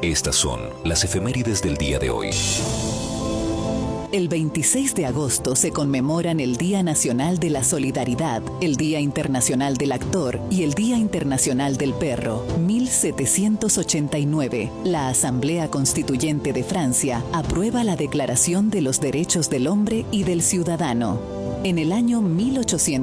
Estas son las efemérides del día de hoy. El 26 de agosto se conmemoran el Día Nacional de la Solidaridad, el Día Internacional del Actor y el Día Internacional del Perro. 1789, la Asamblea Constituyente de Francia aprueba la Declaración de los Derechos del Hombre y del Ciudadano. En el año 1800